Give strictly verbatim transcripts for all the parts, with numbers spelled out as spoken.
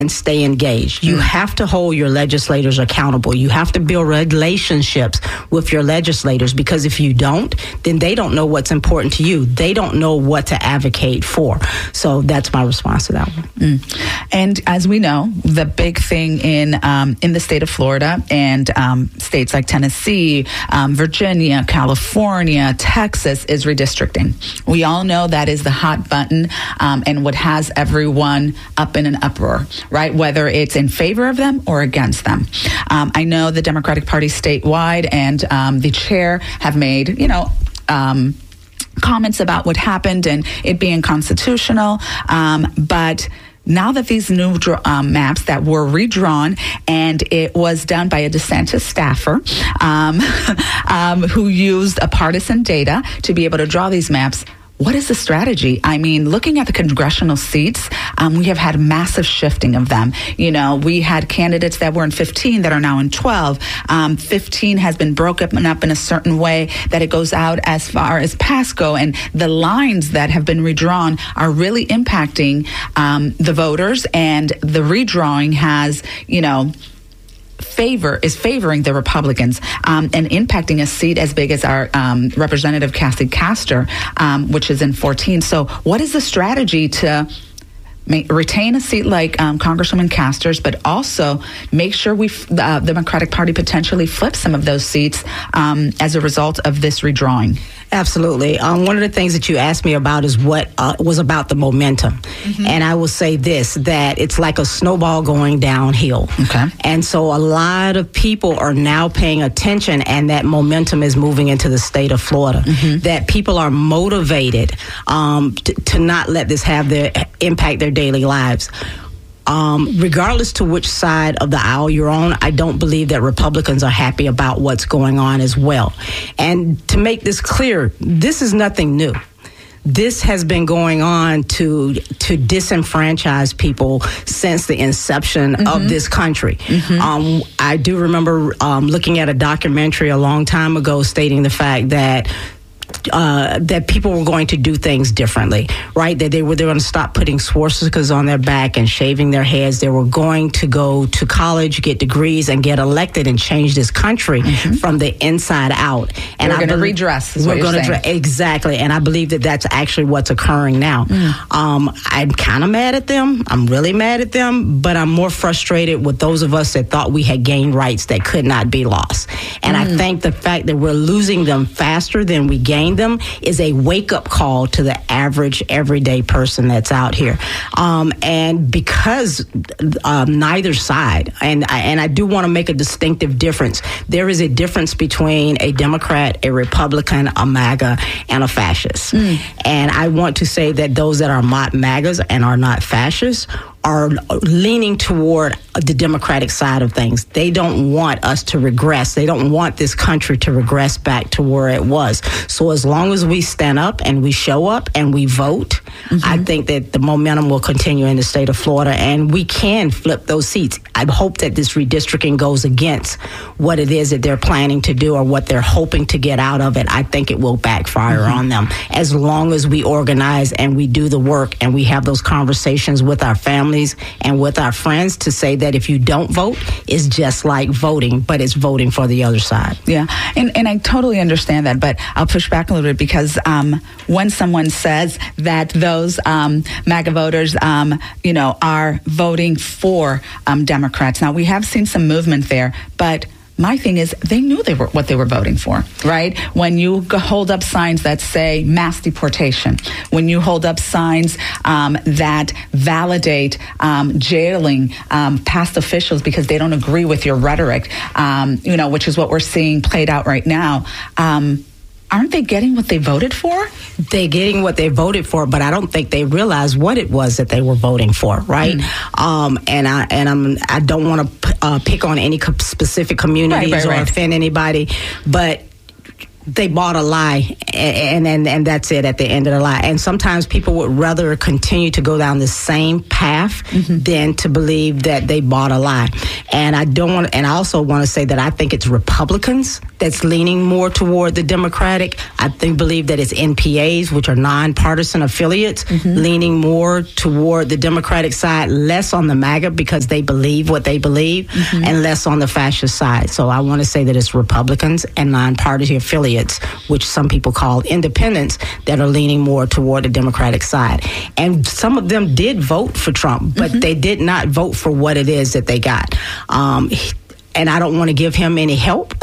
and stay engaged. You have to hold your legislators accountable. You have to build relationships with your legislators, because if you don't, then they don't know what's important to you. They don't know what to advocate for. So that's my response to that one. Mm. And as we know, the big thing in um, in the state of Florida and um, states like Tennessee, um, Virginia, California, Texas is redistricting. We all know that is the hot button um, and what has everyone up in an uproar, right? Whether it's in favor of them or against them. Um, I know the Democratic Party statewide and um, the chair have made, you know, um, comments about what happened and it being constitutional. Um, but now that these new um, maps that were redrawn, and it was done by a DeSantis staffer um, um, who used a partisan data to be able to draw these maps, what is the strategy? I mean, looking at the congressional seats, um, we have had massive shifting of them. You know, we had candidates that were in fifteen that are now in twelve. Um, fifteen has been broken up in a certain way that it goes out as far as Pasco, and the lines that have been redrawn are really impacting um, the voters, and the redrawing has, you know, favor is favoring the Republicans um, and impacting a seat as big as our um, Representative Cassie Castor, um, which is in fourteen. So what is the strategy to ma- retain a seat like um, Congresswoman Castor's, but also make sure we, f- the uh, Democratic Party potentially flips some of those seats um, as a result of this redrawing? Absolutely. Um, one of the things that you asked me about is what uh, was about the momentum. Mm-hmm. And I will say this, that it's like a snowball going downhill. Okay. And so a lot of people are now paying attention, and that momentum is moving into the state of Florida. Mm-hmm. That people are motivated um, t- to not let this have their impact their daily lives. Um, regardless to which side of the aisle you're on, I don't believe that Republicans are happy about what's going on as well. And to make this clear, this is nothing new. This has been going on to to disenfranchise people since the inception mm-hmm. of this country. Mm-hmm. Um, I do remember um, looking at a documentary a long time ago stating the fact that Uh, that people were going to do things differently, right? That they were they were going to stop putting swastikas on their back and shaving their heads. They were going to go to college, get degrees, and get elected and change this country mm-hmm. from the inside out. And we're going to redress. Is we're what going to dre- exactly, and I believe that that's actually what's occurring now. Mm. Um, I'm kind of mad at them. I'm really mad at them, but I'm more frustrated with those of us that thought we had gained rights that could not be lost. And mm. I think the fact that we're losing them faster than we gained them is a wake-up call to the average everyday person that's out here. Um, and because um, neither side, and I, and I do want to make a distinctive difference, there is a difference between a Democrat, a Republican, a MAGA, and a fascist. Mm. And I want to say that those that are not MAGAs and are not fascists are leaning toward the Democratic side of things. They don't want us to regress. They don't want this country to regress back to where it was. So as long as we stand up and we show up and we vote, mm-hmm. I think that the momentum will continue in the state of Florida, and we can flip those seats. I hope that this redistricting goes against what it is that they're planning to do or what they're hoping to get out of it. I think it will backfire mm-hmm. on them. As long as we organize and we do the work and we have those conversations with our families and with our friends to say that if you don't vote, it's just like voting, but it's voting for the other side. Yeah, and, and I totally understand that, but I'll push back a little bit because um, when someone says that those um, MAGA voters, um, you know, are voting for um, Democrats, now we have seen some movement there, but my thing is, they knew they were what they were voting for, right? When you hold up signs that say mass deportation, when you hold up signs um, that validate um, jailing um, past officials because they don't agree with your rhetoric, um, you know, which is what we're seeing played out right now. Um, Aren't they getting what they voted for? They're getting what they voted for, but I don't think they realize what it was that they were voting for, right? Mm. Um, and I and I'm I don't want to uh, pick on any co- specific communities right, right, right. or offend anybody, but they bought a lie, and, and and that's it at the end of the lie. And sometimes people would rather continue to go down the same path mm-hmm. than to believe that they bought a lie. And I don't want, and I also want to say that I think it's Republicans that's leaning more toward the Democratic. I think believe that it's N P As, which are nonpartisan affiliates, mm-hmm. leaning more toward the Democratic side, less on the MAGA because they believe what they believe, mm-hmm. and less on the fascist side. So I want to say that it's Republicans and nonpartisan affiliates, which some people call independents, that are leaning more toward the Democratic side. And some of them did vote for Trump, but mm-hmm. they did not vote for what it is that they got. Um, and I don't want to give him any help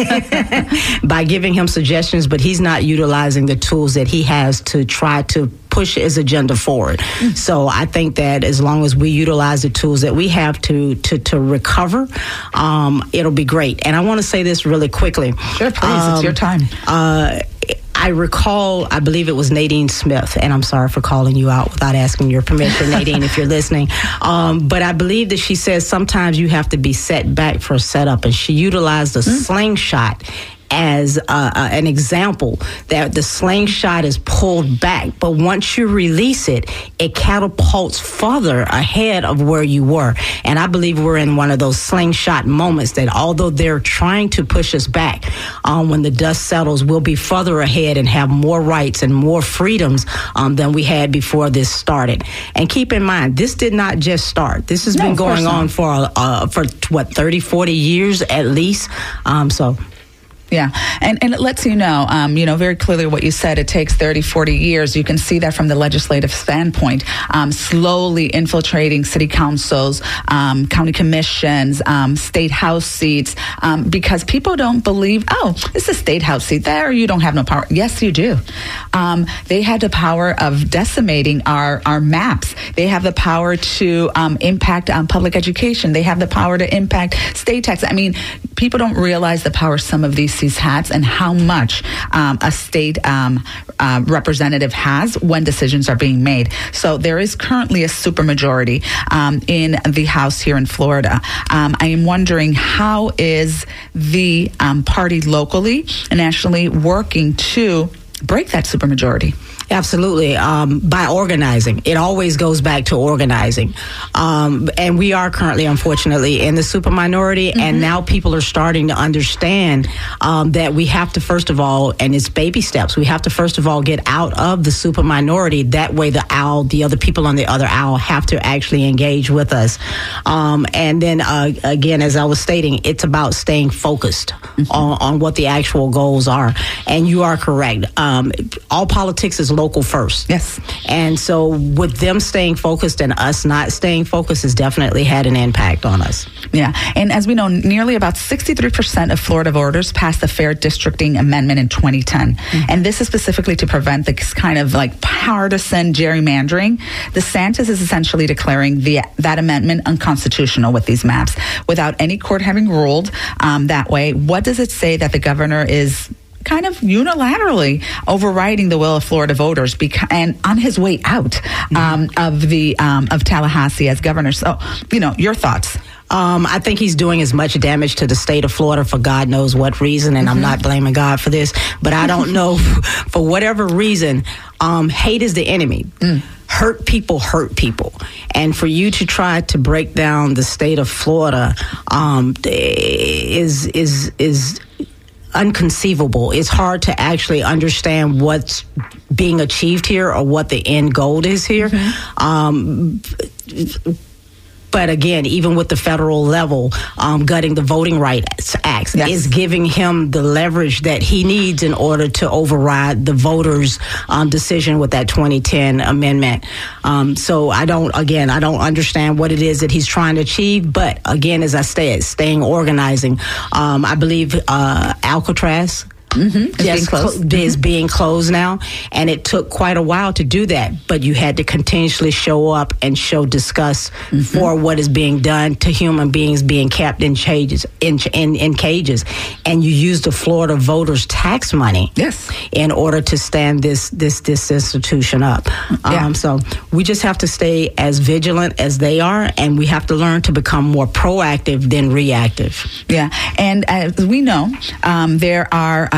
by giving him suggestions, but he's not utilizing the tools that he has to try to push his agenda forward. Mm-hmm. So I think that as long as we utilize the tools that we have to to, to recover, um, it'll be great. And I want to say this really quickly. Sure, please. Um, it's your time. Uh, I recall, I believe it was Nadine Smith, and I'm sorry for calling you out without asking your permission, Nadine, if you're listening. Um, but I believe that she says sometimes you have to be set back for a setup, and she utilized a mm-hmm. slingshot as uh, uh, an example, that the slingshot is pulled back, but once you release it, it catapults further ahead of where you were. And I believe we're in one of those slingshot moments that although they're trying to push us back, um, when the dust settles, we'll be further ahead and have more rights and more freedoms um, than we had before this started. And keep in mind, this did not just start. This has no, been going on for, uh, for what, thirty, forty years at least. Um, so... Yeah, and, and it lets you know, um, you know, very clearly what you said. It takes thirty, forty years. You can see that from the legislative standpoint, um, slowly infiltrating city councils, um, county commissions, um, state house seats, um, because people don't believe, oh, it's a state house seat there, you don't have no power. Yes, you do. Um, they had the power of decimating our, our maps. They have the power to um, impact um, public education. They have the power to impact state tax. I mean, people don't realize the power some of these these hats and how much um, a state um, uh, representative has when decisions are being made. So there is currently a supermajority um, in the House here in Florida. Um, I am wondering, how is the um, party locally and nationally working to break that supermajority? Absolutely. Um, by organizing. It always goes back to organizing. Um, and we are currently, unfortunately, in the super minority. Mm-hmm. And now people are starting to understand um, that we have to, first of all, and it's baby steps, we have to, first of all, get out of the super minority. That way the owl, the other people on the other owl have to actually engage with us. Um, and then, uh, again, as I was stating, it's about staying focused mm-hmm. on, on what the actual goals are. And you are correct. Um, all politics is local first. Yes. And so with them staying focused and us not staying focused has definitely had an impact on us. Yeah. And as we know, nearly about sixty-three percent of Florida voters passed the Fair Districting Amendment in twenty ten. Mm-hmm. And this is specifically to prevent this kind of like partisan gerrymandering. DeSantis is essentially declaring the that amendment unconstitutional with these maps without any court having ruled um, that way. What does it say that the governor is kind of unilaterally overriding the will of Florida voters, beca- and on his way out um, mm-hmm. of the um, of Tallahassee as governor? So, you know, your thoughts. Um, I think he's doing as much damage to the state of Florida for God knows what reason, and mm-hmm. I'm not blaming God for this, but I don't know, for whatever reason, um, hate is the enemy. Mm. Hurt people hurt people. And for you to try to break down the state of Florida um, is is is unconceivable. It's hard to actually understand what's being achieved here or what the end goal is here. Mm-hmm. Um, But again, even with the federal level, um, gutting the Voting Rights Act yes. is giving him the leverage that he needs in order to override the voters' um, decision with that twenty ten amendment. Um, so I don't, again, I don't understand what it is that he's trying to achieve. But again, as I said, staying organizing. Um, I believe uh, Alcatraz. Mm-hmm. It's yes, being closed. Cl- is being closed now, and it took quite a while to do that. But you had to continuously show up and show disgust mm-hmm. for what is being done to human beings being kept in cages, in, in in cages, and you use the Florida voters' tax money, yes, in order to stand this this this institution up. Yeah. Um, so we just have to stay as vigilant as they are, and we have to learn to become more proactive than reactive. Yeah, and as we know, um, there are. Uh,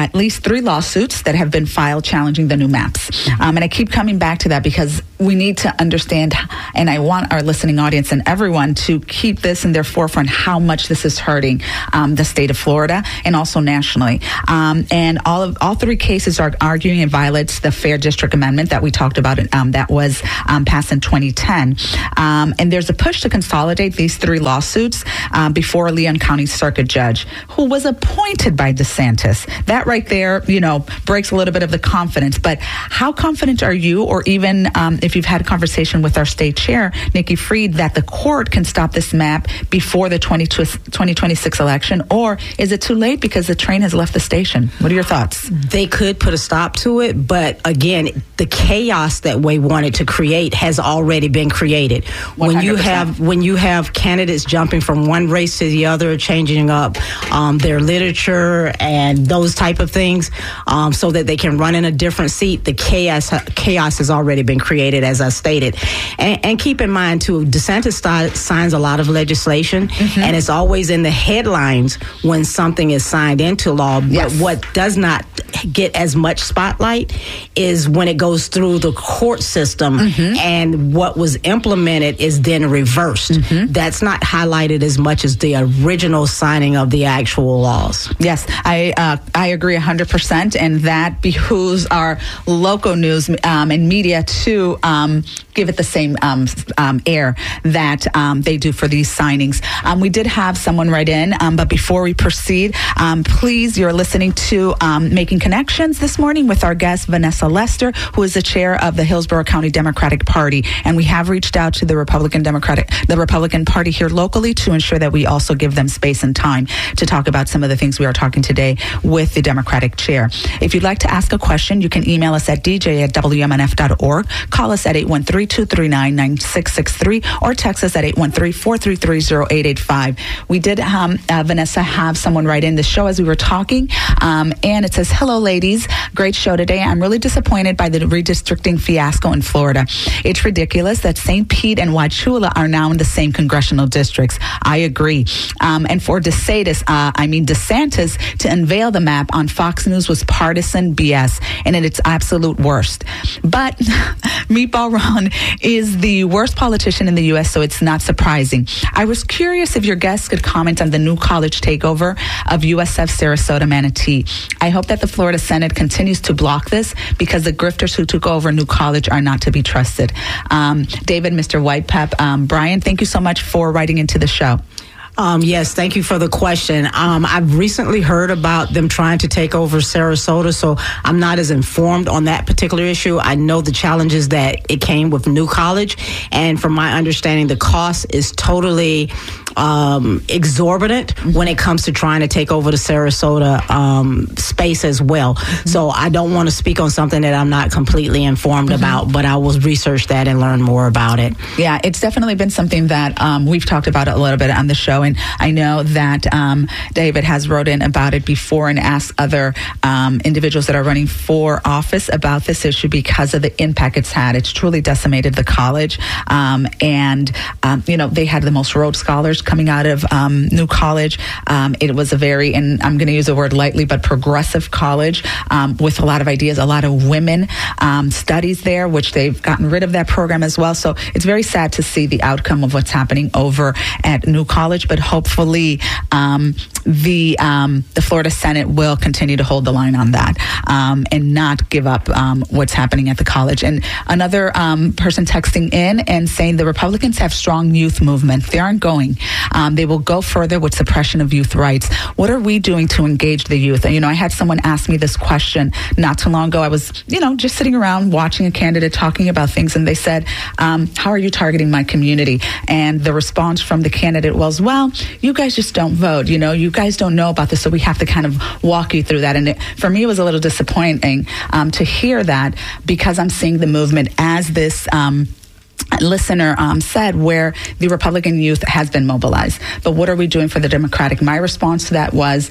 at least three lawsuits that have been filed challenging the new maps. Um, and I keep coming back to that because we need to understand, and I want our listening audience and everyone to keep this in their forefront, how much this is hurting um, the state of Florida and also nationally. Um, and all of all three cases are arguing it violates the Fair District Amendment that we talked about um, that was um, passed in twenty ten. Um, and there's a push to consolidate these three lawsuits um, before a Leon County Circuit Judge who was appointed by DeSantis. That right there, you know, breaks a little bit of the confidence. But how confident are you, or even um, if you've had a conversation with our state chair, Nikki Fried, that the court can stop this map before the twenty twenty-six election? Or is it too late because the train has left the station? What are your thoughts? They could put a stop to it, but again, the chaos that we wanted to create has already been created. When you have when you have candidates jumping from one race to the other, changing up um, their literature and those type of things, um, so that they can run in a different seat, the chaos chaos has already been created, as I stated. And, and keep in mind too, DeSantis st- signs a lot of legislation, mm-hmm. and it's always in the headlines when something is signed into law. But yes. what does not get as much spotlight is when it goes through the court system, mm-hmm. and what was implemented is then reversed. Mm-hmm. That's not highlighted as much as the original signing of the actual laws. Yes, I uh, I agree one hundred percent, and that behooves our local news um, and media to um, give it the same um, um, air that um, they do for these signings. Um, we did have someone write in, um, but before we proceed, um, please, you're listening to um, Making Connections this morning with our guest, Vanessa Lester, who is the chair of the Hillsborough County Democratic Party. And we have reached out to the Republican Democratic, the Republican Party here locally to ensure that we also give them space and time to talk about some of the things we are talking today with the Democratic chair. If you'd like to ask a question, you can email us at d j at w m n f dot org, call us at eight one three, two three nine, nine six six three, or text us at eight one three, four three three, zero eight eight five. We did, um, uh, Vanessa, have someone write in the show as we were talking, um, and it says, hello, ladies. Great show today. I'm really disappointed by the redistricting fiasco in Florida. It's ridiculous that Saint Pete and Wauchula are now in the same congressional districts. I agree. Um, and for DeSantis, uh, I mean DeSantis, to unveil the map on Fox News was partisan B S and at its absolute worst. But Meatball Ron is the worst politician in the U S, so it's not surprising. I was curious if your guests could comment on the new college takeover of U S F Sarasota Manatee. I hope that the Florida Senate continues to block this because the grifters who took over New College are not to be trusted. Um, David, Mister Whitepep, um, Brian, thank you so much for writing into the show. Um, yes, thank you for the question. Um, I've recently heard about them trying to take over Sarasota, so I'm not as informed on that particular issue. I know the challenges that it came with New College, and from my understanding, the cost is totally um, exorbitant mm-hmm. when it comes to trying to take over the Sarasota um, space as well. Mm-hmm. So I don't want to speak on something that I'm not completely informed mm-hmm. about, but I will research that and learn more about it. Yeah, it's definitely been something that um, we've talked about a little bit on the show. And I know that um, David has wrote in about it before and asked other um, individuals that are running for office about this issue because of the impact it's had. It's truly decimated the college. Um, and, um, you know, they had the most Rhodes Scholars coming out of um, New College. Um, it was a very, and I'm going to use the word lightly, but progressive college um, with a lot of ideas, a lot of women um, studies there, which they've gotten rid of that program as well. So it's very sad to see the outcome of what's happening over at New College. But hopefully um, the um, the Florida Senate will continue to hold the line on that um, and not give up um, what's happening at the college. And another um, person texting in and saying the Republicans have strong youth movement. They aren't going. Um, they will go further with suppression of youth rights. What are we doing to engage the youth? And, you know, I had someone ask me this question not too long ago. I was, you know, just sitting around watching a candidate talking about things, and they said, um, how are you targeting my community? And the response from the candidate was, well, you guys just don't vote. You know, you guys don't know about this, so we have to kind of walk you through that. And it, for me, it was a little disappointing um, to hear that because I'm seeing the movement as this um, listener um, said, where the Republican youth has been mobilized. But what are we doing for the Democratic? My response to that was,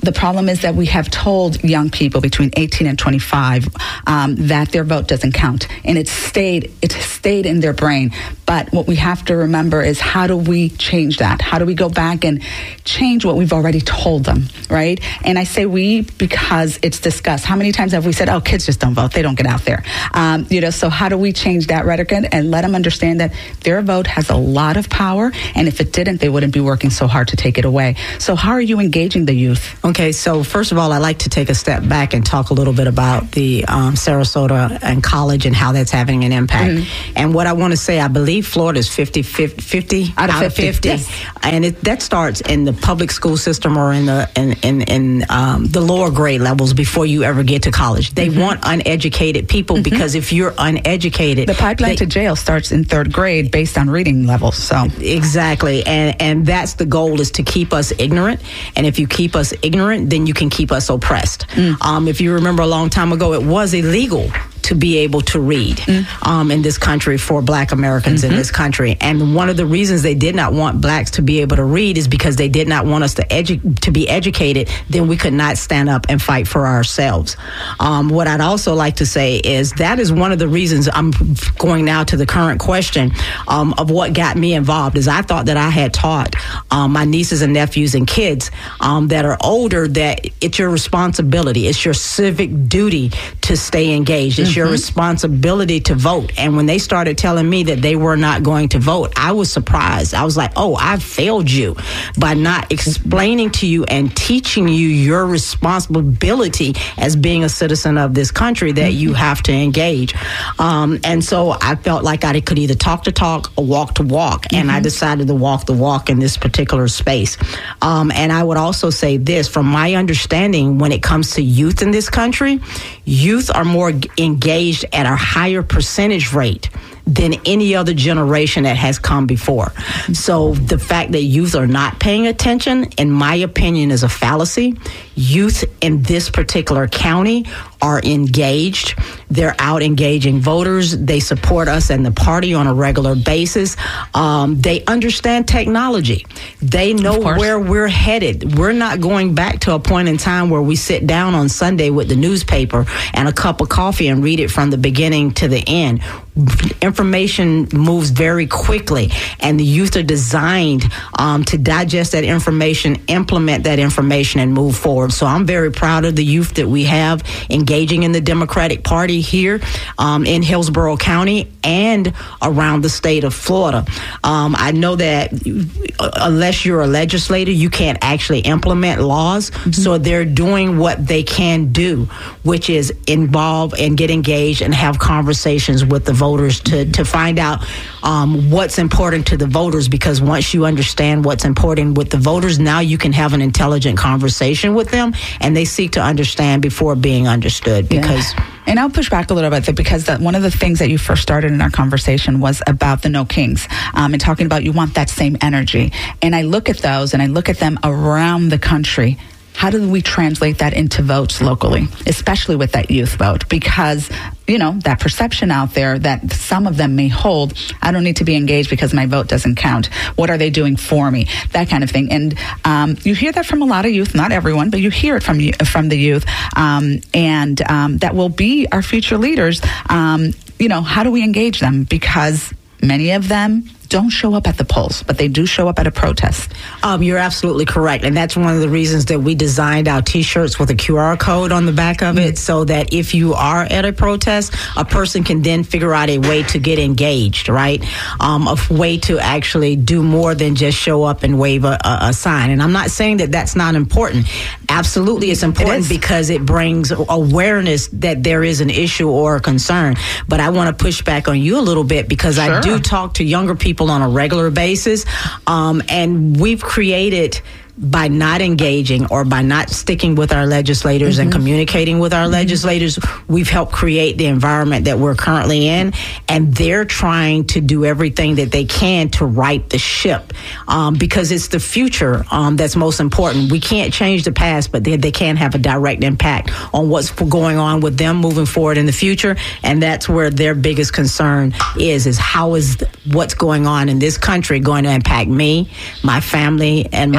the problem is that we have told young people between eighteen and twenty-five um, that their vote doesn't count, and it's stayed it stayed in their brain. But what we have to remember is, how do we change that? How do we go back and change what we've already told them, right? And I say we because it's discussed. How many times have we said, oh, kids just don't vote, they don't get out there? Um, you know, so how do we change that rhetoric and, and let them understand that their vote has a lot of power, and if it didn't, they wouldn't be working so hard to take it away. So how are you engaging the youth? Okay, so first of all, I'd like to take a step back and talk a little bit about the um, Sarasota and college and how that's having an impact. Mm-hmm. And what I want to say, I believe Florida is fifty, fifty, fifty out of out fifty, of fifty. Yes. And it, that starts in the public school system or in the in in, in um, the lower grade levels before you ever get to college. They mm-hmm. want uneducated people mm-hmm. because if you're uneducated, the pipeline they, to jail starts in third grade based on reading levels. So exactly, and and that's the goal, is to keep us ignorant. And if you keep us ignorant, then you can keep us oppressed. Mm. Um, if you remember, a long time ago, it was illegal to be able to read mm. um, in this country for Black Americans mm-hmm. in this country. And one of the reasons they did not want blacks to be able to read is because they did not want us to edu- to be educated. Then we could not stand up and fight for ourselves. Um, what I'd also like to say is that is one of the reasons I'm going now to the current question um, of what got me involved. Is I thought that I had taught um, my nieces and nephews and kids um, that are older that it's your responsibility, it's your civic duty to stay engaged. It's your responsibility to vote. And when they started telling me that they were not going to vote, I was surprised. I was like, oh, I failed you by not explaining to you and teaching you your responsibility as being a citizen of this country, that you have to engage. Um, and so I felt like I could either talk to talk or walk to walk. Mm-hmm. And I decided to walk the walk in this particular space. Um, and I would also say this, from my understanding, when it comes to youth in this country, youth are more engaged engaged at a higher percentage rate than any other generation that has come before. So the fact that youth are not paying attention, in my opinion, is a fallacy. Youth in this particular county are engaged. They're out engaging voters. They support us and the party on a regular basis. Um, they understand technology. They know where we're headed. We're not going back to a point in time where we sit down on Sunday with the newspaper and a cup of coffee and read it from the beginning to the end. Information moves very quickly, and the youth are designed um, to digest that information, implement that information, and move forward. So I'm very proud of the youth that we have engaging in the Democratic Party here um, in Hillsborough County and around the state of Florida. Um, I know that unless you're a legislator, you can't actually implement laws. Mm-hmm. So they're doing what they can do, which is involve and get engaged and have conversations with the voters to, to find out um, what's important to the voters, because once you understand what's important with the voters, now you can have an intelligent conversation with them, and they seek to understand before being understood. Because yeah. And I'll push back a little bit, because that one of the things that you first started in our conversation was about the No Kings um, and talking about you want that same energy. And I look at those and I look at them around the country. How do we translate that into votes locally, especially with that youth vote? Because, you know, that perception out there that some of them may hold, I don't need to be engaged because my vote doesn't count. What are they doing for me? That kind of thing. And um, you hear that from a lot of youth, not everyone, but you hear it from from the youth. Um, and um, that will be our future leaders. Um, you know, how do we engage them? Because many of them don't show up at the polls, but they do show up at a protest. Um, you're absolutely correct. And that's one of the reasons that we designed our T-shirts with a Q R code on the back of it, so that if you are at a protest, a person can then figure out a way to get engaged, right? Um, a way to actually do more than just show up and wave a, a, a sign. And I'm not saying that that's not important. Absolutely, it's important, it because it brings awareness that there is an issue or a concern. But I want to push back on you a little bit, because sure. I do talk to younger people on a regular basis, um, and we've created, by not engaging or by not sticking with our legislators mm-hmm. and communicating with our mm-hmm. legislators, we've helped create the environment that we're currently in, and they're trying to do everything that they can to right the ship, um, because it's the future um, that's most important. We can't change the past, but they, they can have a direct impact on what's going on with them moving forward in the future, and that's where their biggest concern is, is how is what's going on in this country going to impact me, my family, and my kids.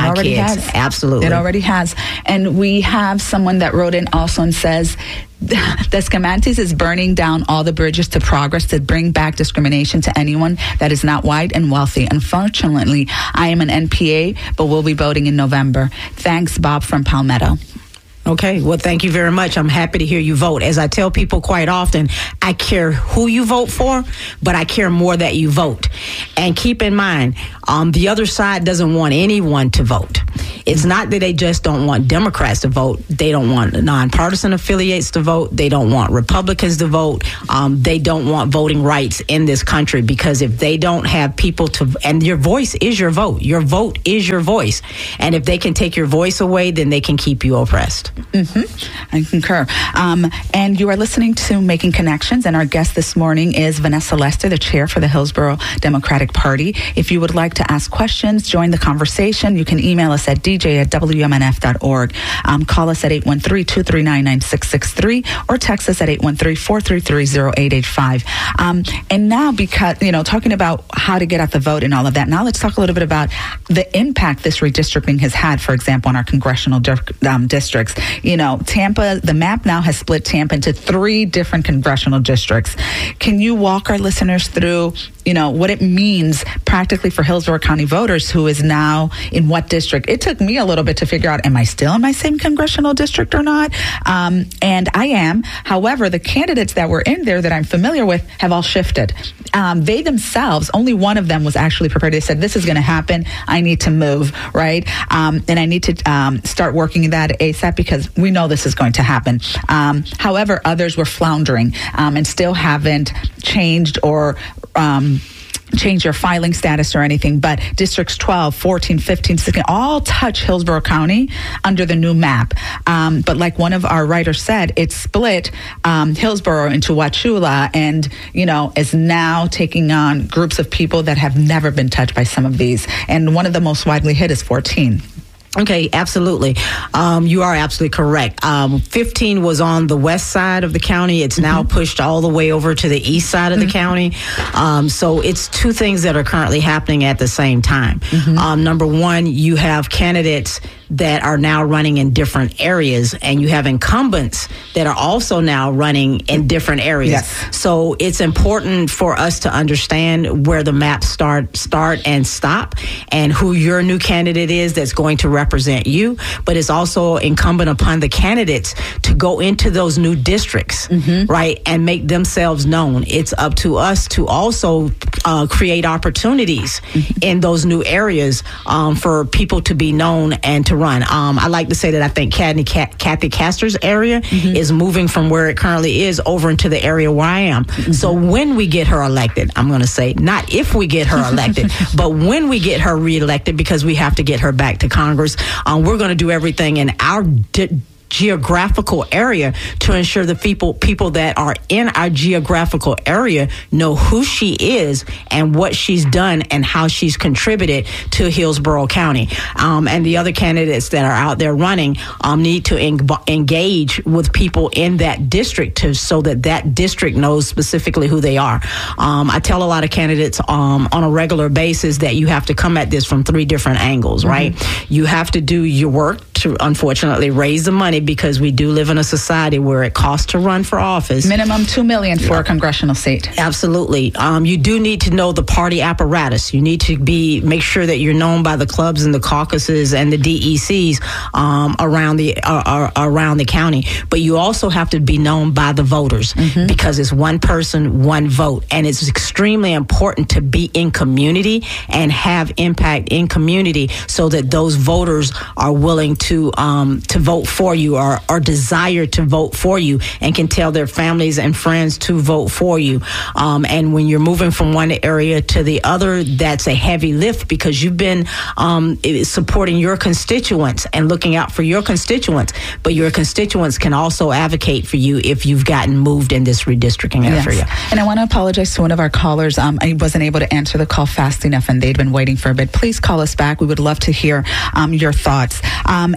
has. Absolutely. It already has. And we have someone that wrote in also and says, Descamantes is burning down all the bridges to progress to bring back discrimination to anyone that is not white and wealthy. Unfortunately, I am an N P A, but we'll be voting in November. Thanks, Bob from Palmetto. Okay, well, thank you very much. I'm happy to hear you vote. As I tell people quite often, I care who you vote for, but I care more that you vote. And keep in mind, um, the other side doesn't want anyone to vote. It's not that they just don't want Democrats to vote. They don't want nonpartisan affiliates to vote. They don't want Republicans to vote. Um, they don't want voting rights in this country, because if they don't have people to, and your voice is your vote. Your vote is your voice. And if they can take your voice away, then they can keep you oppressed. Mm-hmm. I concur. Um, and you are listening to Making Connections, and our guest this morning is Vanessa Lester, the chair for the Hillsborough Democratic Party. If you would like to ask questions, join the conversation, you can email us at d j at w m n f dot org. Um, call us at eight one three, two three nine, nine six six three or text us at eight one three, four three three, zero eight eight five. Um, and now, because, you know, talking about how to get out the vote and all of that, now let's talk a little bit about the impact this redistricting has had, for example, in our congressional di- um, districts. You know, Tampa, the map now has split Tampa into three different congressional districts. Can you walk our listeners through, you know, what it means practically for Hillsborough County voters who is now in what district? It took me a little bit to figure out, am I still in my same congressional district or not? Um, and I am. However, the candidates that were in there that I'm familiar with have all shifted. Um, they themselves, only one of them was actually prepared. They said, this is going to happen. I need to move, right? Um, and I need to um, start working that ASAP because we know this is going to happen. Um, however, others were floundering um, and still haven't changed or um, change your filing status or anything, but districts twelve, fourteen, fifteen, sixteen all touch Hillsborough County under the new map. Um, but like one of our writers said, it's split um, Hillsborough into Wauchula, and, you know, is now taking on groups of people that have never been touched by some of these. And one of the most widely hit is fourteen. Okay, absolutely. Um, you are absolutely correct. Um, fifteen was on the west side of the county. It's mm-hmm. now pushed all the way over to the east side of mm-hmm. the county. Um, so it's two things that are currently happening at the same time. Mm-hmm. Um, number one, you have candidates that are now running in different areas, and you have incumbents that are also now running in different areas. Yes. So it's important for us to understand where the maps start, start and stop, and who your new candidate is that's going to represent you. But it's also incumbent upon the candidates to go into those new districts, mm-hmm. right, and make themselves known. It's up to us to also uh, create opportunities mm-hmm. in those new areas um, for people to be known and to run. Um, I like to say that I think Kathy, Kathy Castor's area mm-hmm. is moving from where it currently is over into the area where I am. Mm-hmm. So when we get her elected, I'm going to say not if we get her elected, but when we get her reelected, because we have to get her back to Congress, um, we're going to do everything in our di- geographical area to ensure the people people that are in our geographical area know who she is and what she's done and how she's contributed to Hillsborough County. Um, and the other candidates that are out there running um, need to en- engage with people in that district to so that that district knows specifically who they are. Um, I tell a lot of candidates um, on a regular basis that you have to come at this from three different angles, mm-hmm. right? You have to do your work to, unfortunately, raise the money, because we do live in a society where it costs to run for office. Minimum two million dollars for yeah. a congressional seat. Absolutely. Um, you do need to know the party apparatus. You need to be make sure that you're known by the clubs and the caucuses and the D E Cs um, around the uh, uh, around the county. But you also have to be known by the voters, mm-hmm. because it's one person, one vote, and it's extremely important to be in community and have impact in community, so that those voters are willing to um, to vote for you, or, or desire to vote for you, and can tell their families and friends to vote for you. Um, and when you're moving from one area to the other, that's a heavy lift, because you've been um, supporting your constituents and looking out for your constituents. But your constituents can also advocate for you if you've gotten moved in this redistricting yes. area. And I want to apologize to one of our callers. Um, I wasn't able to answer the call fast enough, and they'd been waiting for a bit. Please call us back. We would love to hear um, your thoughts. Um,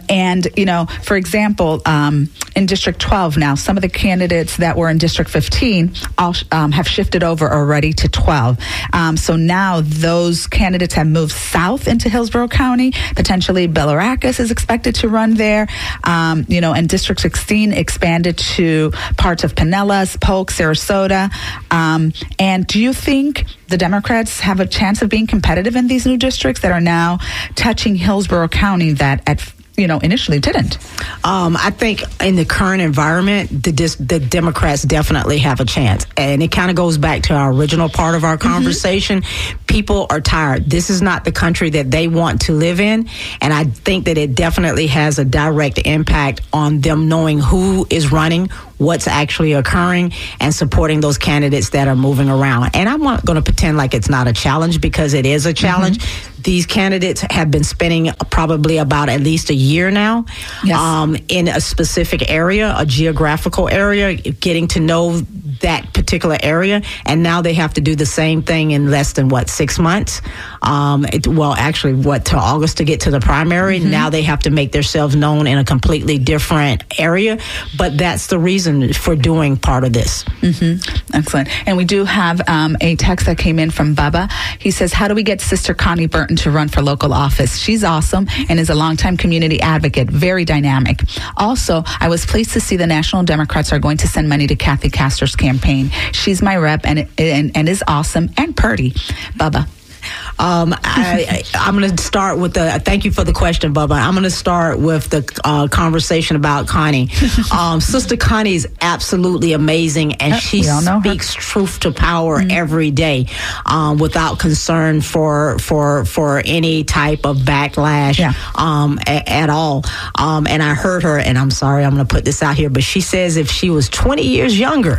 and, you know, for example, um, in District twelve now, some of the candidates that were in District fifteen all um, have shifted over already to twelve. Um, so now those candidates have moved south into Hillsborough County. Potentially Bellerakis is expected to run there. Um, you know, and District sixteen expanded to parts of Pinellas, Polk, Sarasota. Um, and do you think the Democrats have a chance of being competitive in these new districts that are now touching Hillsborough County that at you know, initially didn't? Um, I think in the current environment, the dis- the Democrats definitely have a chance. And it kind of goes back to our original part of our conversation. Mm-hmm. People are tired. This is not the country that they want to live in. And I think that it definitely has a direct impact on them knowing who is running, what's actually occurring, and supporting those candidates that are moving around. And I'm not going to pretend like it's not a challenge, because it is a challenge. Mm-hmm. These candidates have been spending probably about at least a year now yes. um, in a specific area, a geographical area, getting to know that particular area. And now they have to do the same thing in less than, what, six months? Um, it, well, actually, what, to August to get to the primary? Mm-hmm. Now they have to make themselves known in a completely different area. But that's the reason for doing part of this. Mm-hmm. Excellent. And we do have um, a text that came in from Bubba. He says, how do we get Sister Connie Burton to run for local office? She's awesome and is a longtime community advocate, very dynamic. Also, I was pleased to see the National Democrats are going to send money to Kathy Castor's campaign. She's my rep and, and, and is awesome and purty. Bubba. Um, I, I, I'm going to start with the, thank you for the question, Bubba. I'm going to start with the uh, conversation about Connie. Um, Sister Connie is absolutely amazing, and yep, she speaks truth to power mm-hmm. every day um, without concern for for for any type of backlash yeah. um, a, at all. Um, and I heard her, and I'm sorry, I'm going to put this out here, but she says if she was twenty years younger,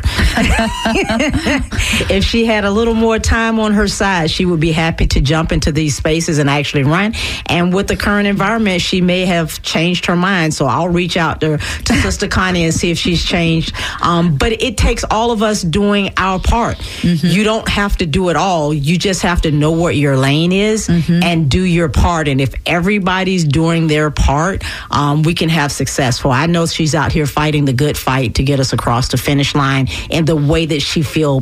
if she had a little more time on her side, she would be happy to jump into these spaces and actually run. And with the current environment, she may have changed her mind. So I'll reach out to, to Sister Connie and see if she's changed. Um, but it takes all of us doing our part. Mm-hmm. You don't have to do it all. You just have to know what your lane is mm-hmm. and do your part. And if everybody's doing their part, um, we can have success. Well, I know she's out here fighting the good fight to get us across the finish line in the way that she feels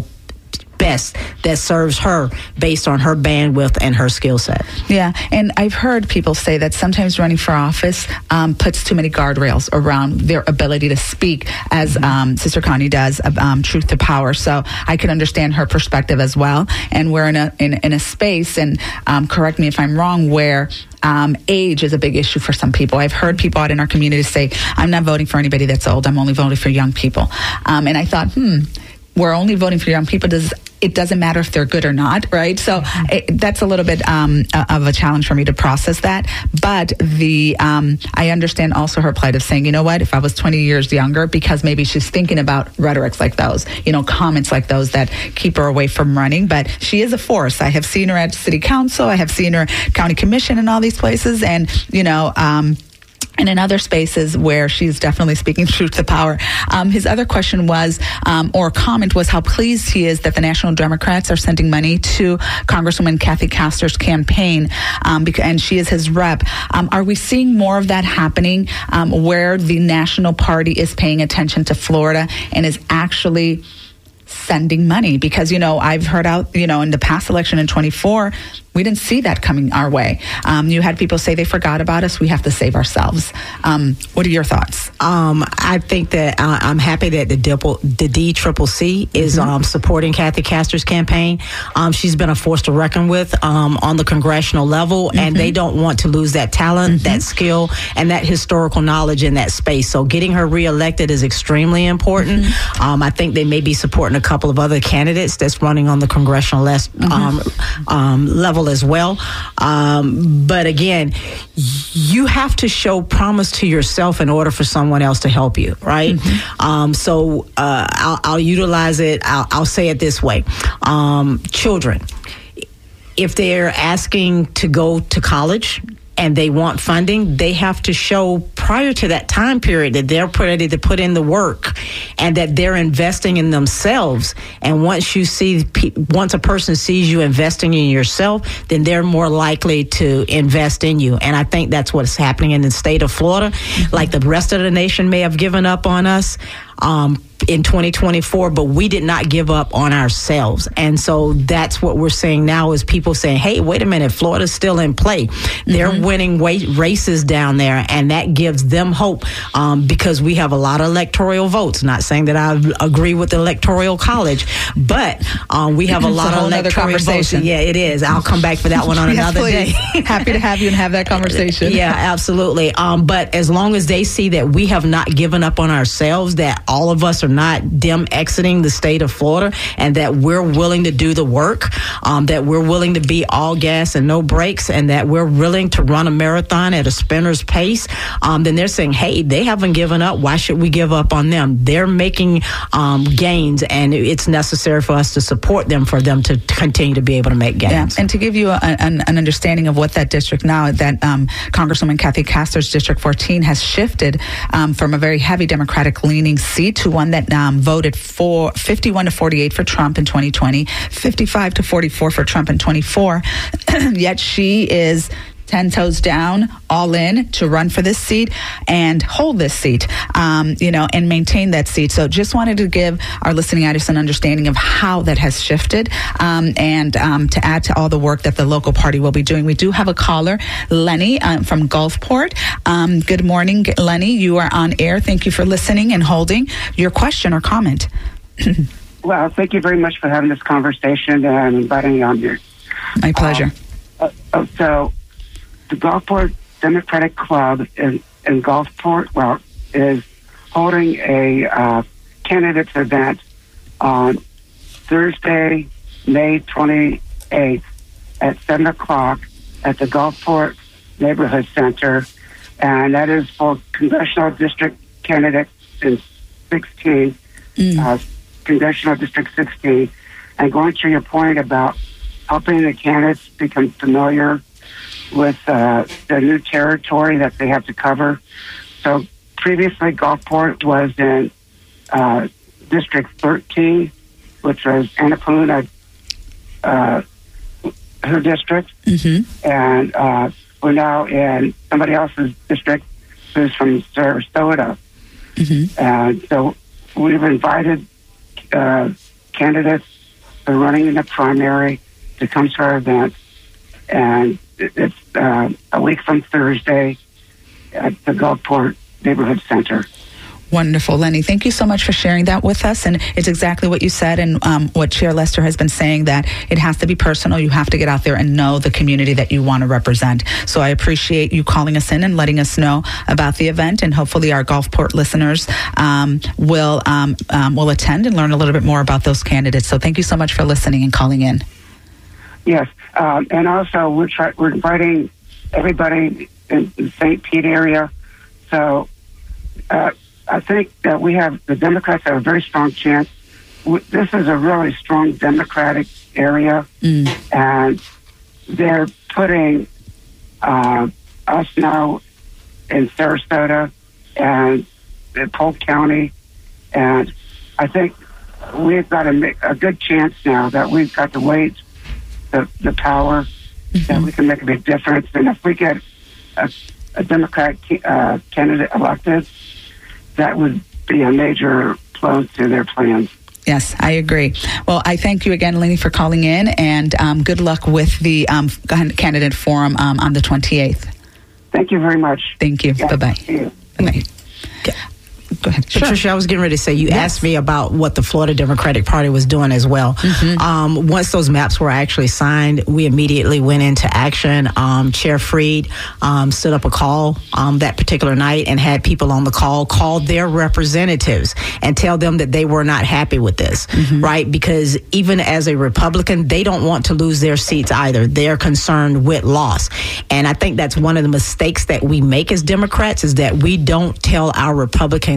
best, that serves her based on her bandwidth and her skill set. Yeah, and I've heard people say that sometimes running for office um, puts too many guardrails around their ability to speak, as mm-hmm. um, Sister Connie does, um, truth to power. So I can understand her perspective as well. And we're in a in, in a space, and um, correct me if I'm wrong, where Um, age is a big issue for some people. I've heard people out in our community say, I'm not voting for anybody that's old. I'm only voting for young people. Um, and I thought, hmm, we're only voting for young people. Does it doesn't matter if they're good or not, right? So mm-hmm. it, that's a little bit um, of a challenge for me to process that. But the um, I understand also her plight of saying, you know what, if I was twenty years younger, because maybe she's thinking about rhetorics like those, you know, comments like those that keep her away from running. But she is a force. I have seen her at city council. I have seen her county commission and all these places. And, you know, um, and in other spaces where she's definitely speaking truth to power. Um, his other question was, um, or comment was, how pleased he is that the National Democrats are sending money to Congresswoman Kathy Castor's campaign, um, because, and she is his rep. Um, are we seeing more of that happening, um, where the National Party is paying attention to Florida and is actually sending money? Because, you know, I've heard out, you know, in the past election in twenty-four, we didn't see that coming our way. Um, you had people say they forgot about us. We have to save ourselves. Um, what are your thoughts? Um, I think that uh, I'm happy that the, Dipple, the D C C C is mm-hmm. um, supporting Kathy Castor's campaign. Um, she's been a force to reckon with um, on the congressional level, mm-hmm. and they don't want to lose that talent, mm-hmm. that skill, and that historical knowledge in that space. So getting her reelected is extremely important. Mm-hmm. Um, I think they may be supporting a couple of other candidates that's running on the congressional les- mm-hmm. um, um, level as well. Um, but again, you have to show promise to yourself in order for someone else to help you, right? Mm-hmm. Um, so uh, I'll, I'll utilize it. I'll, I'll say it this way. Um, children, if they're asking to go to college and they want funding, they have to show prior to that time period, that they're ready to put in the work and that they're investing in themselves. And once you see, once a person sees you investing in yourself, then they're more likely to invest in you. And I think that's what's happening in the state of Florida. Mm-hmm. Like the rest of the nation may have given up on us um, in twenty twenty-four, but we did not give up on ourselves. And so that's what we're seeing now is people saying, hey, wait a minute, Florida's still in play. They're mm-hmm. winning weight races down there, and that gives them hope um, because we have a lot of electoral votes. Not saying that I agree with the Electoral College, but um, we have a lot a of electoral votes. Yeah, it is. I'll come back for that one on yes, another please. day. Happy to have you and have that conversation. Yeah, absolutely. Um, but as long as they see that we have not given up on ourselves, that all of us are not them exiting the state of Florida, and that we're willing to do the work, um, that we're willing to be all gas and no brakes, and that we're willing to run a marathon at a sprinter's pace, um, then they're saying, hey, they haven't given up. Why should we give up on them? They're making um, gains, and it's necessary for us to support them for them to continue to be able to make gains. Yeah. And to give you a, an, an understanding of what that district now, that um, Congresswoman Kathy Castor's District fourteen has shifted um, from a very heavy Democratic leaning seat to one that um, voted for fifty-one to forty-eight for Trump in twenty twenty, fifty-five to forty-four for Trump in twenty-four. Yet she is ten toes down, all in to run for this seat and hold this seat, um, you know, and maintain that seat. So just wanted to give our listening audience an understanding of how that has shifted, um, and um, to add to all the work that the local party will be doing. We do have a caller, Lenny um, from Gulfport. Um, good morning, Lenny. You are on air. Thank you for listening and holding your question or comment. Well, thank you very much for having this conversation and inviting me on here. My pleasure. Uh, uh, so, the Gulfport Democratic Club in, in Gulfport, well, is holding a uh, candidates event on Thursday, May twenty-eighth at seven o'clock at the Gulfport Neighborhood Center. And that is for congressional district candidates in sixteen, mm. uh, congressional district sixteen. And going to your point about helping the candidates become familiar with uh, the new territory that they have to cover. So previously, Gulfport was in uh, District thirteen, which was Annapolona, uh, her district. Mm-hmm. And uh, we're now in somebody else's district who's from Sarasota. Mm-hmm. And so we've invited uh, candidates who are running in the primary to come to our event. And it's uh, a week from Thursday at the Gulfport Neighborhood Center. Wonderful, Lenny. Thank you so much for sharing that with us. And it's exactly what you said and um, what Chair Lester has been saying, that it has to be personal. You have to get out there and know the community that you want to represent. So I appreciate you calling us in and letting us know about the event. And hopefully our Gulfport listeners um, will, um, um, will attend and learn a little bit more about those candidates. So thank you so much for listening and calling in. Yes, um, and also we're try- we're inviting everybody in the Saint Pete area. So uh, I think that we have the Democrats have a very strong chance. This is a really strong Democratic area, mm. and they're putting uh, us now in Sarasota and in Polk County, and I think we've got a, a good chance now that we've got the weight. The, the power mm-hmm. that we can make a big difference. And if we get a, a Democrat uh, candidate elected, that would be a major blow to their plans. Yes, I agree. Well, I thank you again, Lenny, for calling in, and um, good luck with the um, candidate forum um, on the twenty-eighth. Thank you very much. Thank you. Yeah, bye-bye. You. Bye-bye. Go ahead. Patricia, sure. I was getting ready to say, you yes. asked me about what the Florida Democratic Party was doing as well. Mm-hmm. Um, once those maps were actually signed, we immediately went into action. Um, Chair Freed um, stood up a call um, that particular night and had people on the call call their representatives and tell them that they were not happy with this, mm-hmm. right? Because even as a Republican, they don't want to lose their seats either. They're concerned with loss. And I think that's one of the mistakes that we make as Democrats, is that we don't tell our Republican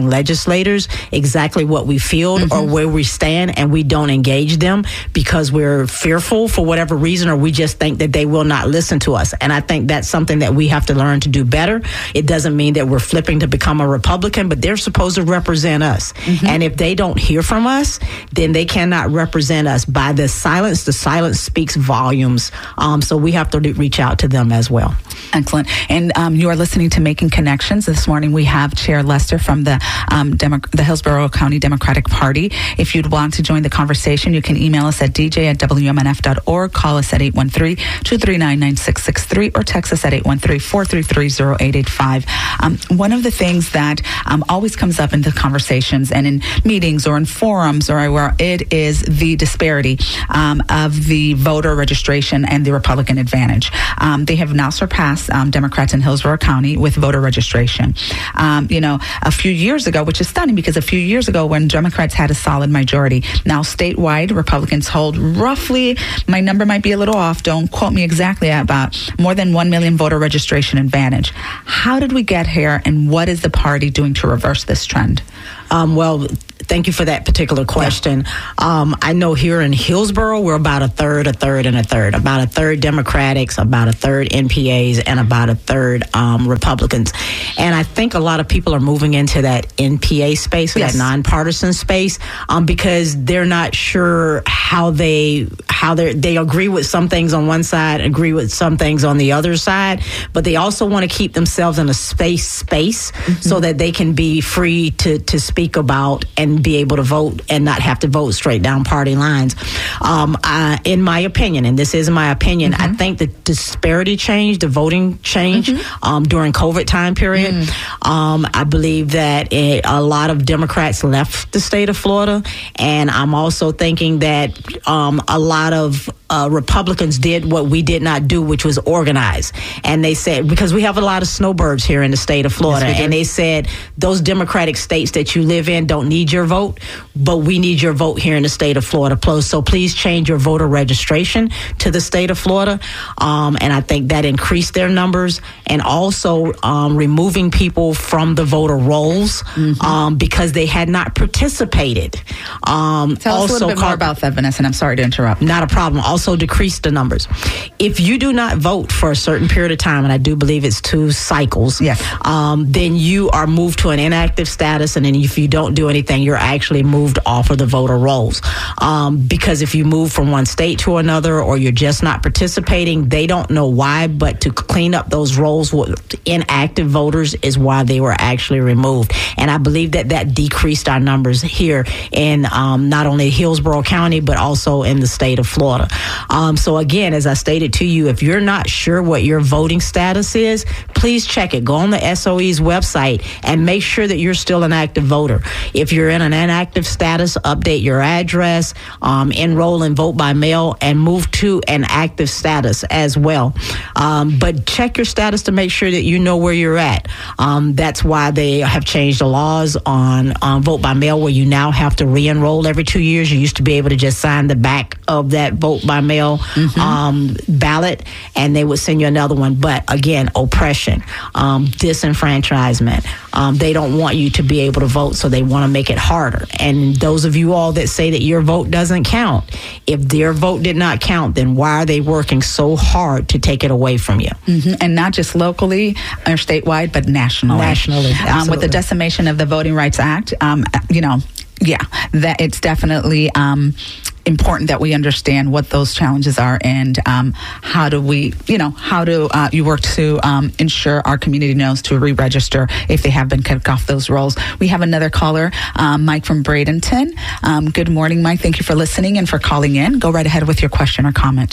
legislators exactly what we feel mm-hmm. or where we stand, and we don't engage them because we're fearful for whatever reason, or we just think that they will not listen to us. And I think that's something that we have to learn to do better. It doesn't mean that we're flipping to become a Republican, but they're supposed to represent us. Mm-hmm. And if they don't hear from us, then they cannot represent us. By the silence, the silence speaks volumes. Um, so we have to reach out to them as well. Excellent. And um, you are listening to Making Connections. This morning we have Chair Lester from the um, Demo- the Hillsborough County Democratic Party. If you'd want to join the conversation, you can email us at d j at w m n f dot org, call us at eight one three, two three nine, nine six six three, or text us at eight one three, four three three, zero eight eight five. Um, one of the things that um, always comes up in the conversations and in meetings or in forums or where it is the disparity um, of the voter registration and the Republican advantage. Um, they have now surpassed um, Democrats in Hillsborough County with voter registration. Um, you know, a few years ago, which is stunning because a few years ago when Democrats had a solid majority, now statewide Republicans hold roughly, my number might be a little off, don't quote me exactly, about more than one million voter registration advantage. How did we get here, and what is the party doing to reverse this trend? Um, well, thank you for that particular question. Yeah. Um, I know here in Hillsborough, we're about a third, a third, and a third. About a third Democrats, about a third N P As, and about a third um, Republicans. And I think a lot of people are moving into that N P A space, or yes. that nonpartisan space, um, because they're not sure how they how they they agree with some things on one side, agree with some things on the other side, but they also want to keep themselves in a space space mm-hmm. so that they can be free to to speak about and be able to vote and not have to vote straight down party lines. Um, I, in my opinion, and this is my opinion, mm-hmm. I think the disparity change, the voting change mm-hmm. um, during COVID time period, mm. um, I believe that it, a lot of Democrats left the state of Florida, and I'm also thinking that um, a lot of uh, Republicans did what we did not do, which was organize. And they said, because we have a lot of snowbirds here in the state of Florida, yes, and they said those Democratic states that you live in don't need your vote, but we need your vote here in the state of Florida. So please change your voter registration to the state of Florida. Um, and I think that increased their numbers, and also um, removing people from the voter rolls mm-hmm. um, because they had not participated. Um, Tell also us a little bit more about that, Vanessa, and I'm sorry to interrupt. Not a problem. Also decreased the numbers. If you do not vote for a certain period of time, and I do believe it's two cycles, yes. um, then you are moved to an inactive status, and then if you don't do anything, you're actually moved off of the voter rolls. Um, because if you move from one state to another, or you're just not participating, they don't know why, but to clean up those rolls with inactive voters is why they were actually removed. And I believe that that decreased our numbers here in um, not only Hillsborough County, but also in the state of Florida. Um, so again, as I stated to you, if you're not sure what your voting status is, please check it. Go on the S O E's website and make sure that you're still an active voter. If you're in an inactive status, update your address, um, enroll and vote by mail, and move to an active status as well. Um, but check your status to make sure that you know where you're at. Um, that's why they have changed the laws on um, vote by mail, where you now have to re-enroll every two years. You used to be able to just sign the back of that vote by mail mm-hmm. um, ballot, and they would send you another one. But again, oppression, um, disenfranchisement. Um, they don't want you to be able to vote, so they want to make it harder. And those of you all that say that your vote doesn't count, if their vote did not count, then why are they working so hard to take it away from you? Mm-hmm. And not just locally or statewide, but nationally. Nationally, um, with the decimation of the Voting Rights Act, um, you know, yeah, that it's definitely um, important that we understand what those challenges are, and um, how do we, you know, how do uh, you work to um, ensure our community knows to re-register if they have been kicked off those rolls. We have another caller, um, Mike from Bradenton. Um, good morning, Mike. Thank you for listening and for calling in. Go right ahead with your question or comment.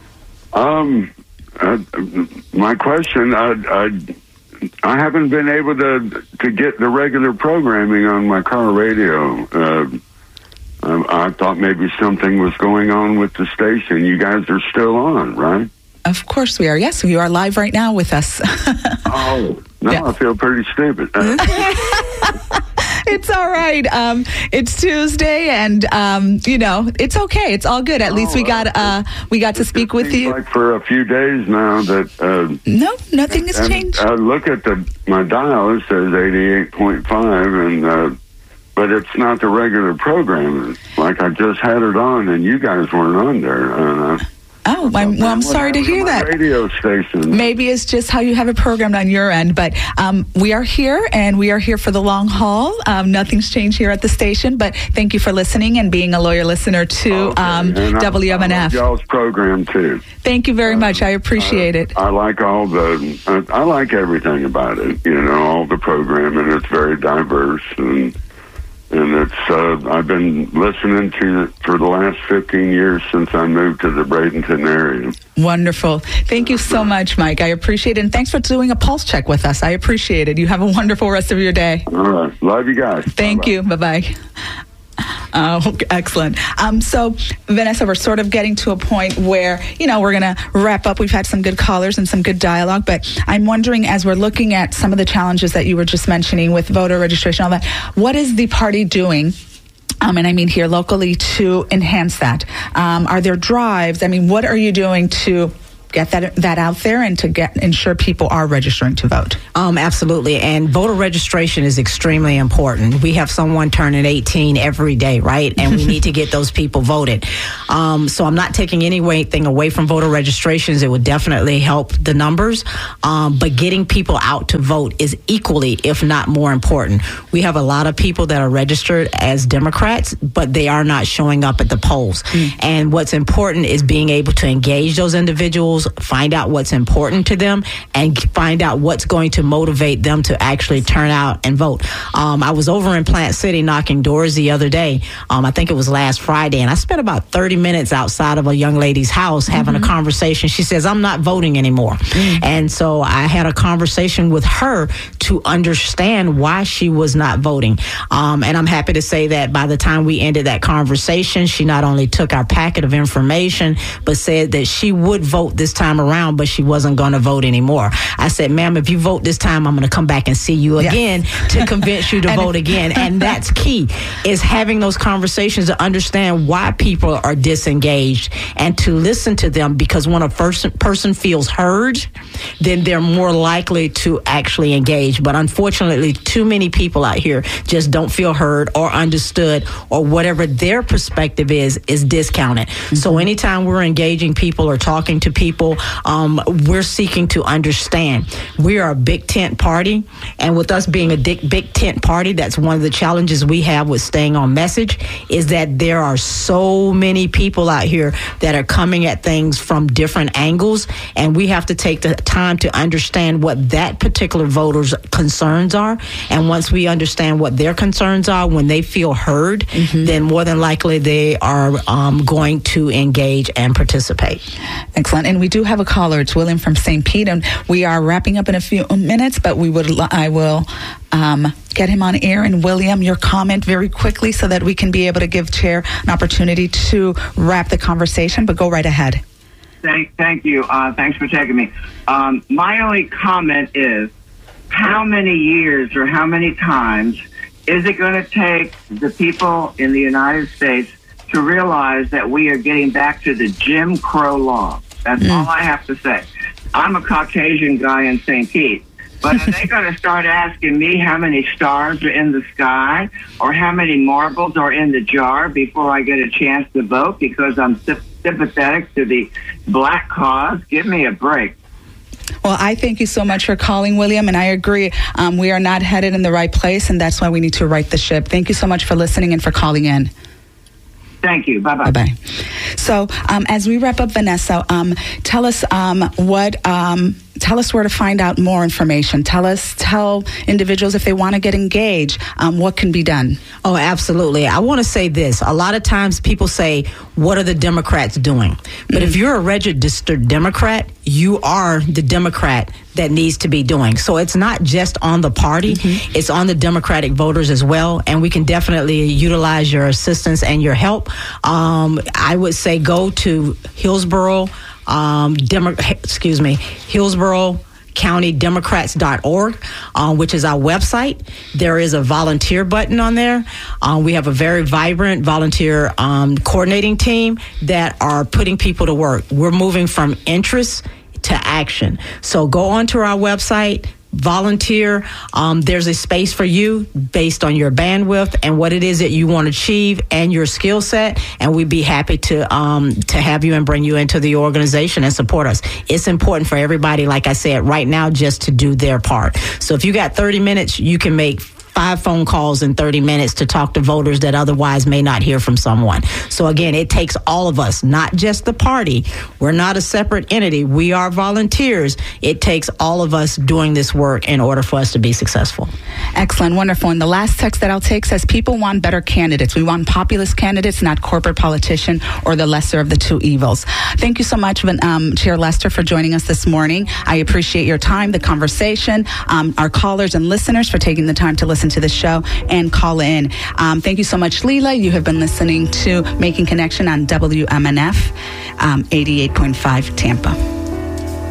Um, uh, my question, I, I, I haven't been able to to get the regular programming on my car radio. Uh, I, I thought maybe something was going on with the station. You guys are still on, right? Of course we are. Yes, you are live right now with us. Oh, no, yeah. I feel pretty stupid. Uh, It's all right. Um, it's Tuesday, and um, you know, it's okay. It's all good. At oh, least we got uh, we got to speak with you. Like for a few days now that uh, no, nothing has and, changed. I look at the my dial. It says eighty-eight point five, and uh, but it's not the regular program. Like I just had it on, and you guys weren't on there. And, uh, Oh, I'm, well, I'm sorry to hear that. Radio station. Maybe it's just how you have it programmed on your end, but um, we are here, and we are here for the long haul. Um, nothing's changed here at the station, but thank you for listening and being a loyal listener to okay. um, W M N F. I, I love y'all's program too. Thank you very uh, much. I appreciate uh, it. I like all the. Uh, I like everything about it. You know, all the programming. It's very diverse and. And it's, uh, I've been listening to it for the last fifteen years since I moved to the Bradenton area. Wonderful. Thank you so much, Mike. I appreciate it. And thanks for doing a pulse check with us. I appreciate it. You have a wonderful rest of your day. All right. Love you guys. Thank Bye-bye. you. Bye-bye. Oh, excellent. Um, so, Vanessa, we're sort of getting to a point where, you know, we're going to wrap up. We've had some good callers and some good dialogue, but I'm wondering, as we're looking at some of the challenges that you were just mentioning with voter registration, all that, what is the party doing? Um, and I mean here locally to enhance that. Um, are there drives? I mean, what are you doing to get that that out there and to get ensure people are registering to vote? Um, absolutely. And voter registration is extremely important. We have someone turning eighteen every day, right? And we need to get those people voted. Um, so I'm not taking anything away from voter registrations. It would definitely help the numbers. Um, but getting people out to vote is equally, if not more important. We have a lot of people that are registered as Democrats, but they are not showing up at the polls. Mm. And what's important is being able to engage those individuals, find out what's important to them, and find out what's going to motivate them to actually turn out and vote. Um, I was over in Plant City knocking doors the other day. Um, I think it was last Friday, and I spent about thirty minutes outside of a young lady's house having mm-hmm. a conversation. She says, I'm not voting anymore. Mm-hmm. And so I had a conversation with her to understand why she was not voting. Um, and I'm happy to say that by the time we ended that conversation, she not only took our packet of information, but said that she would vote this time around, but she wasn't going to vote anymore. I said, ma'am, if you vote this time, I'm going to come back and see you yes. again to convince you to vote again. And that's key, is having those conversations to understand why people are disengaged and to listen to them, because when a person, person feels heard, then they're more likely to actually engage. But unfortunately, too many people out here just don't feel heard or understood, or whatever their perspective is, is discounted. Mm-hmm. So anytime we're engaging people or talking to people, Um, we're seeking to understand. We are a big tent party, and with us being a big, big tent party, that's one of the challenges we have with staying on message, is that there are so many people out here that are coming at things from different angles, and we have to take the time to understand what that particular voter's concerns are. And once we understand what their concerns are, when they feel heard, mm-hmm. then more than likely they are um, going to engage and participate. Excellent. And we do have a caller. It's William from Saint Pete, and we are wrapping up in a few minutes, but we would I will um, get him on air. And William, your comment very quickly so that we can be able to give Chair an opportunity to wrap the conversation, but go right ahead. Thank, thank you. Uh, thanks for taking me. Um, my only comment is, how many years or how many times is it going to take the people in the United States to realize that we are getting back to the Jim Crow law? That's mm. all I have to say. I'm a Caucasian guy in Saint Pete, but are they going to start asking me how many stars are in the sky or how many marbles are in the jar before I get a chance to vote because I'm sympathetic to the black cause? Give me a break. Well, I thank you so much for calling, William, and I agree. Um, we are not headed in the right place, and that's why we need to right the ship. Thank you so much for listening and for calling in. Thank you. Bye-bye. Bye-bye. So um, as we wrap up, Vanessa, um, tell us um, what... Um, Tell us where to find out more information. Tell us, tell individuals if they want to get engaged, um, what can be done. Oh, absolutely. I want to say this. A lot of times people say, what are the Democrats doing? But mm-hmm. if you're a registered Democrat, you are the Democrat that needs to be doing. So it's not just on the party, mm-hmm. it's on the Democratic voters as well. And we can definitely utilize your assistance and your help. Um, I would say go to Hillsborough, Um, Demo- excuse me, Hillsborough county democrats dot org, uh, which is our website. There is a volunteer button on there. Uh, we have a very vibrant volunteer um, coordinating team that are putting people to work. We're moving from interest to action. So go onto our website, volunteer. Um, there's a space for you based on your bandwidth and what it is that you want to achieve and your skill set. And we'd be happy to um, to have you and bring you into the organization and support us. It's important for everybody, like I said, right now, just to do their part. So if you got thirty minutes, you can make five phone calls in thirty minutes to talk to voters that otherwise may not hear from someone. So again, it takes all of us, not just the party. We're not a separate entity. We are volunteers. It takes all of us doing this work in order for us to be successful. Excellent. Wonderful. And the last text that I'll take says, people want better candidates. We want populist candidates, not corporate politician or the lesser of the two evils. Thank you so much, um, Chair Lester, for joining us this morning. I appreciate your time, the conversation, um, our callers and listeners for taking the time to listen to the show and call in. Um, thank you so much, Leela. You have been listening to Making Connection on W M N F um, eighty-eight point five Tampa.